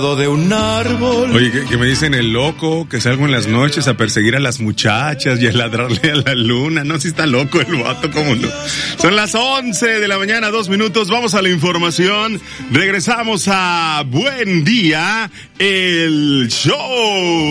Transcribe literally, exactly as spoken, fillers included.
de un árbol. Oye, que, que me dicen el loco, que salgo en las noches a perseguir a las muchachas y a ladrarle a la luna. No, si está loco el vato, cómo no. Son las once de la mañana, dos minutos. Vamos a la información. Regresamos a Buen Día, el show.